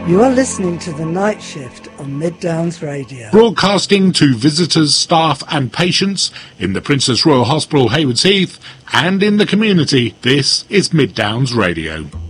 You are listening to The Night Shift on Mid Downs Radio. Broadcasting to visitors, staff and patients in the Princess Royal Hospital, Haywards Heath, and in the community, this is Mid Downs Radio.